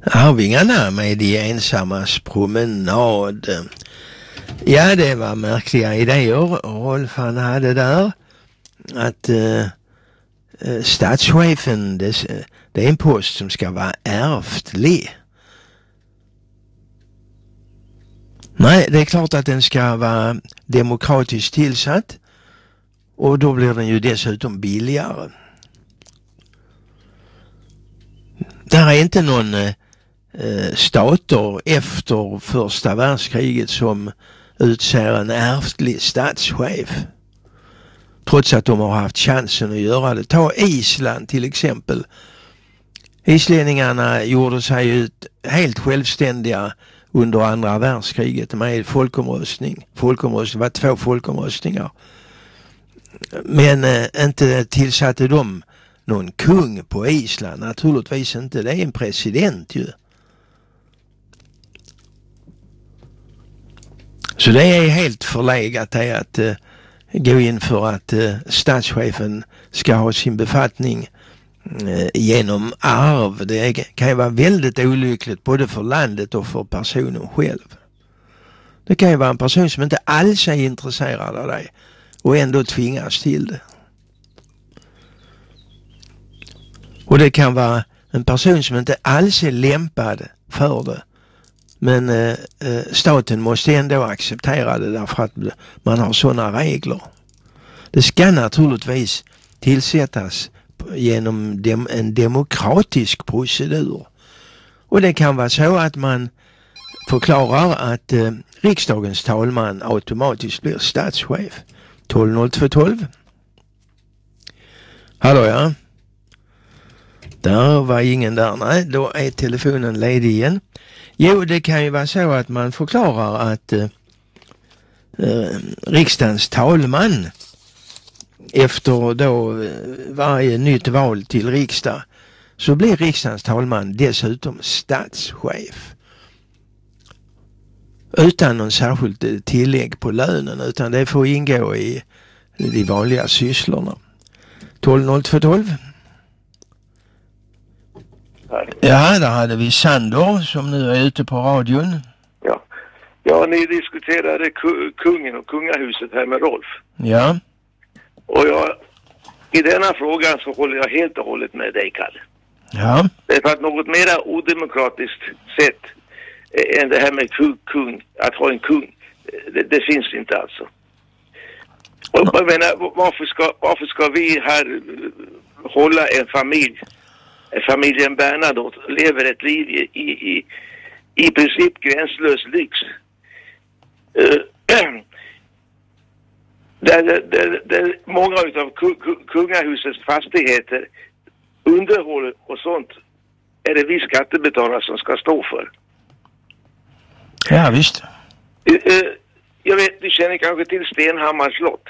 Arvingarna med de ensammas promenad. Ja, det var märkliga idéer Rolf han hade där. Att statschefen, det är en post som ska vara ärftlig. Nej, det är klart att den ska vara demokratiskt tillsatt. Och då blir den ju dessutom billigare. Där är inte någon stater efter första världskriget som utser en ärftlig statschef. Trots att de har haft chansen att göra det. Ta Island till exempel. Islänningarna gjorde sig ut helt självständiga under andra världskriget med folkomröstning. Det var 2 folkomröstningar. Men inte tillsatte de någon kung på Island. Naturligtvis inte. Det är en president ju. Så det är helt förlegat att gå in för att statschefen ska ha sin befattning genom arv. Det kan ju vara väldigt olyckligt både för landet och för personen själv. Det kan ju vara en person som inte alls är intresserad av det och ändå tvingas till det. Och det kan vara en person som inte alls är lämpad för det. Men staten måste ändå acceptera det därför att man har sådana regler. Det ska naturligtvis tillsättas genom en demokratisk procedur. Och det kan vara så att man förklarar att riksdagens talman automatiskt blir statschef. 120212. Hallå ja. Där var ingen där. Nej, då är telefonen ledig igen. Jo, det kan ju vara så att man förklarar att riksdagens talman efter då varje nytt val till riksdag så blir riksdagens talman dessutom statschef. Utan någon särskilt tillägg på lönen, utan det får ingå i de vanliga sysslorna. 120212. Ja, där hade vi Sandor som nu är ute på radion. Ja, ni diskuterade kungen och kungahuset här med Rolf. Ja. Och i denna frågan så håller jag helt och hållet med dig, Kalle. Ja. Det är för att något mera odemokratiskt sätt än det här med kung, att ha en kung, det finns inte alltså. Och jag menar, varför ska vi här hålla en familj, familjen Bernadotte, lever ett liv i princip gränslös lyx. Där många av kungahusets fastigheter, underhåll och sånt är det vi skattebetalare som ska stå för. Ja, visst. Jag vet, du känner kanske till Stenhammars slott.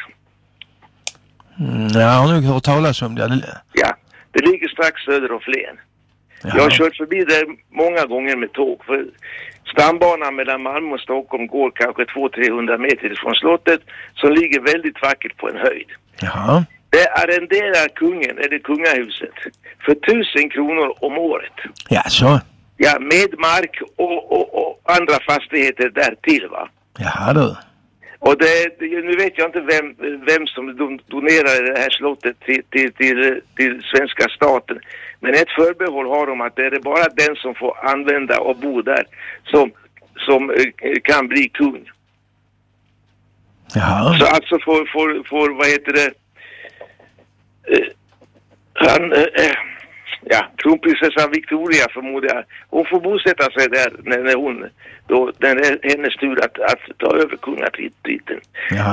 Jag har nog hört talas om det. Ja, det ligger strax söder om Flen. Jag har kört förbi där många gånger med tåg. För stambanan mellan Malmö och Stockholm går kanske 200-300 meter från slottet, som ligger väldigt vackert på en höjd. Jaha. Det arrenderar kungen, eller kungahuset, för 1000 kronor om året. Ja, så. Ja, med mark och andra fastigheter där till, va? Jaha då. Och nu vet jag inte vem som donerar det här slottet till svenska staten. Men ett förbehåll har de att det är bara den som får använda och bo där som kan bli kung. Jaha. Så alltså får vad heter det, kronprinsessan Victoria förmodar hon får bosätta sig där när hennes tur att ta över kungatiteln. Jaha.